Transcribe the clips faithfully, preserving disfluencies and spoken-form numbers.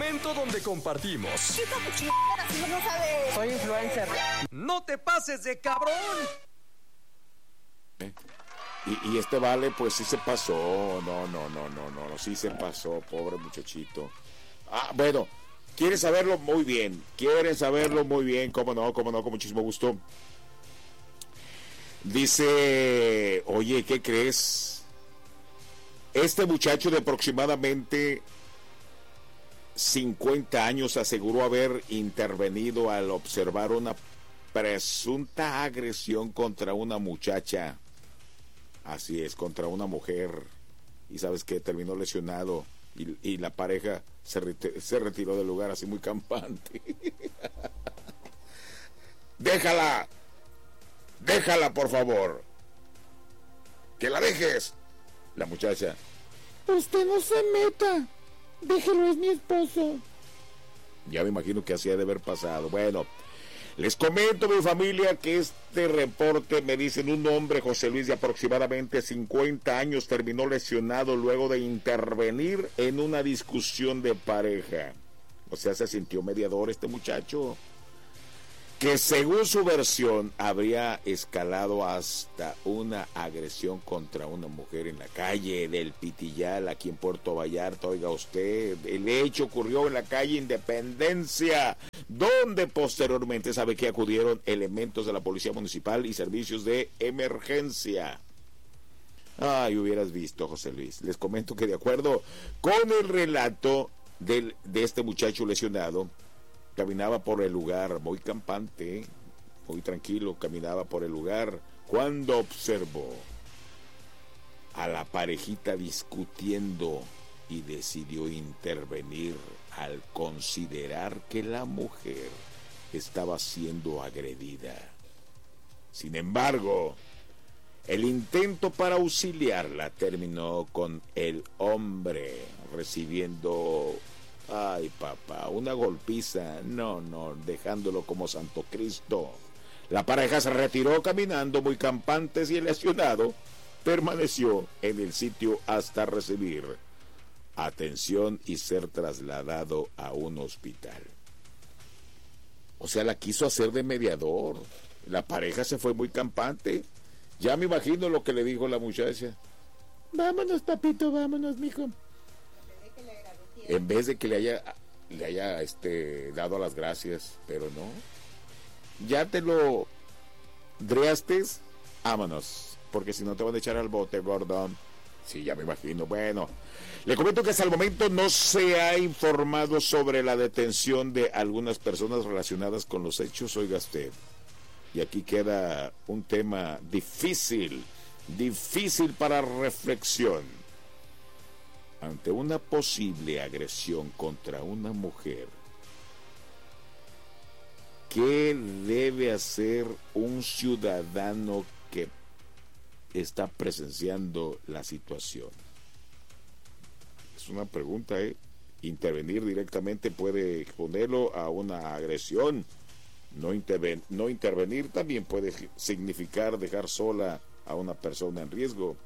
momento donde compartimos. Chica, pues chingada, si no sabe. Soy influencer. ¡No te pases de cabrón! ¿Eh? Y, y este vale, pues sí se pasó. No, no, no, no, no, no, sí se pasó, pobre muchachito. Ah, bueno, ¿quieren saberlo? Muy bien. ¿Quieren saberlo? Muy bien. ¿Cómo no? ¿Cómo no? Con muchísimo gusto. Dice, oye, ¿qué crees? Este muchacho de aproximadamente cincuenta años aseguró haber intervenido al observar una presunta agresión contra una muchacha. Así es, contra una mujer. Y sabes que terminó lesionado y, y la pareja se, reti- se retiró del lugar así muy campante. Déjala. Déjala, por favor. Que la dejes. La muchacha. Usted no se meta. Déjelo, es mi esposo. Ya me imagino que así ha de haber pasado. Bueno, les comento, mi familia, que este reporte me dicen un hombre, José Luis, de aproximadamente cincuenta años, terminó lesionado luego de intervenir en una discusión de pareja. O sea, se sintió mediador este muchacho, que según su versión habría escalado hasta una agresión contra una mujer en la calle del Pitillal, aquí en Puerto Vallarta. Oiga usted, el hecho ocurrió en la calle Independencia, donde posteriormente sabe que acudieron elementos de la Policía Municipal y servicios de emergencia. Ay, hubieras visto, José Luis. Les comento que de acuerdo con el relato del, de este muchacho lesionado, caminaba por el lugar muy campante, muy tranquilo, caminaba por el lugar cuando observó a la parejita discutiendo y decidió intervenir al considerar que la mujer estaba siendo agredida. Sin embargo, el intento para auxiliarla terminó con el hombre recibiendo, ay papá, una golpiza, no, no, dejándolo como Santo Cristo. La pareja se retiró caminando muy campantes y el lesionado permaneció en el sitio hasta recibir atención y ser trasladado a un hospital. O sea, la quiso hacer de mediador. La pareja se fue muy campante. Ya me imagino lo que le dijo la muchacha. Vámonos, papito, vámonos, mijo. En vez de que le haya, le haya este, dado las gracias, pero no. Ya te lo dreaste, vámonos, porque si no te van a echar al bote, Gordon. Sí, ya me imagino. Bueno, le comento que hasta el momento no se ha informado sobre la detención de algunas personas relacionadas con los hechos, oiga usted. Y aquí queda un tema difícil, difícil para reflexión. Ante una posible agresión contra una mujer, ¿qué debe hacer un ciudadano que está presenciando la situación? Es una pregunta, ¿eh? Intervenir directamente puede exponerlo a una agresión. No, interven- no intervenir también puede significar dejar sola a una persona en riesgo.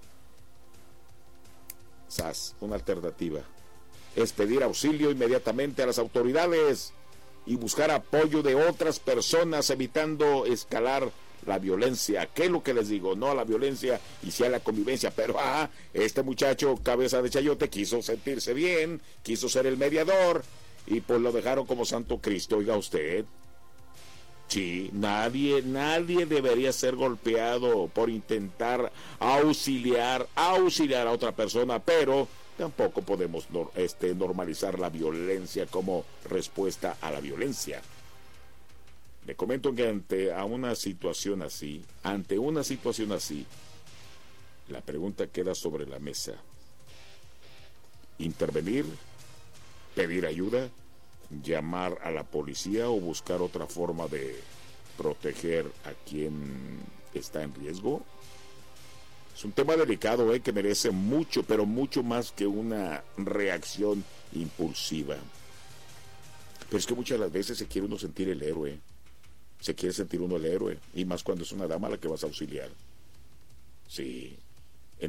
S A S, una alternativa es pedir auxilio inmediatamente a las autoridades y buscar apoyo de otras personas, evitando escalar la violencia. ¿Qué es lo que les digo? No a la violencia y sí a la convivencia. Pero ah, este muchacho cabeza de chayote quiso sentirse bien, quiso ser el mediador y pues lo dejaron como Santo Cristo. Oiga usted, sí, nadie, nadie debería ser golpeado por intentar auxiliar, auxiliar a otra persona, pero tampoco podemos este, normalizar la violencia como respuesta a la violencia. Le comento que ante a una situación así, ante una situación así, la pregunta queda sobre la mesa. ¿Intervenir? ¿Pedir ayuda? ¿Llamar a la policía o buscar otra forma de proteger a quien está en riesgo? Es un tema delicado, ¿eh? Que merece mucho, pero mucho más que una reacción impulsiva. Pero es que muchas de las veces se quiere uno sentir el héroe. Se quiere sentir uno el héroe. Y más cuando es una dama a la que vas a auxiliar. Sí.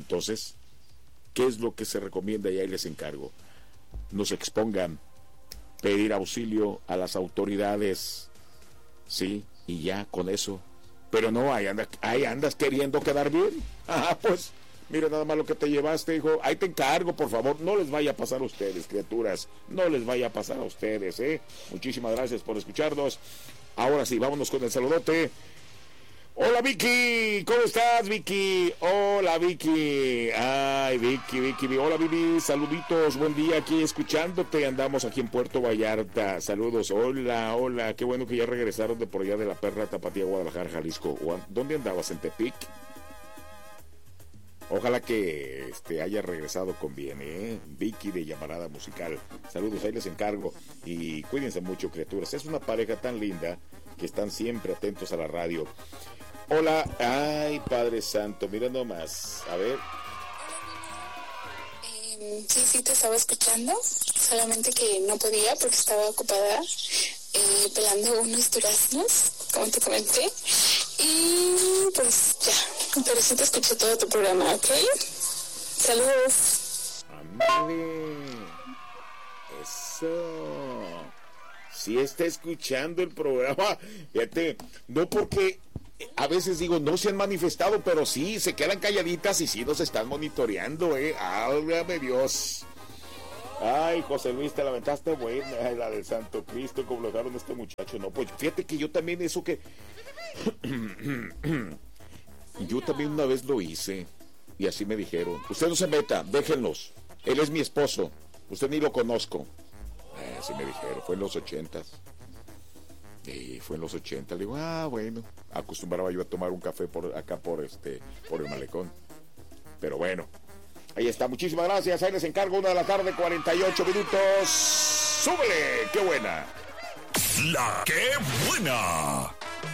Entonces, ¿qué es lo que se recomienda? Y ahí les encargo. Nos expongan pedir auxilio a las autoridades, sí, y ya con eso. Pero no, ahí andas, ahí andas queriendo quedar bien. Ah, pues, mira nada más lo que te llevaste, hijo. Ahí te encargo, por favor, no les vaya a pasar a ustedes, criaturas. No les vaya a pasar a ustedes, ¿eh? Muchísimas gracias por escucharnos. Ahora sí, vámonos con el saludote. Hola Vicky, ¿cómo estás Vicky? Hola Vicky, ay Vicky, Vicky, hola Vivi, saluditos, buen día aquí escuchándote, andamos aquí en Puerto Vallarta, saludos, hola, hola, qué bueno que ya regresaron de por allá de la Perla Tapatía, Guadalajara, Jalisco. ¿Dónde andabas? ¿En Tepic? Ojalá que este, haya regresado con bien, ¿eh? Vicky de Llamarada Musical, saludos, ahí les encargo y cuídense mucho criaturas, es una pareja tan linda que están siempre atentos a la radio. Hola, ay Padre Santo, mira nomás, a ver. Eh, sí, sí, te estaba escuchando, solamente que no podía porque estaba ocupada eh, pelando unos duraznos, como te comenté, y pues ya, pero sí te escuché todo tu programa, ¿ok? Saludos. Ándale, eso, sí está escuchando el programa, fíjate, no porque... A veces digo, no se han manifestado, pero sí, se quedan calladitas y sí nos están monitoreando, ¿eh? ¡Álgame Dios! Ay, José Luis, te la aventaste buena, ay, la del Santo Cristo, como lo dejaron este muchacho. No, pues fíjate que yo también eso que... yo también una vez lo hice y así me dijeron. Usted no se meta, déjenlos. Él es mi esposo, usted ni lo conozco. Eh, así me dijeron, fue en los ochentas. Y fue en los ochenta, le digo, ah, bueno, acostumbraba yo a tomar un café por acá por este, por el malecón. Pero bueno, ahí está, muchísimas gracias, ahí les encargo, una de la tarde, cuarenta y ocho minutos. ¡Súbele! ¡Qué buena! La qué buena.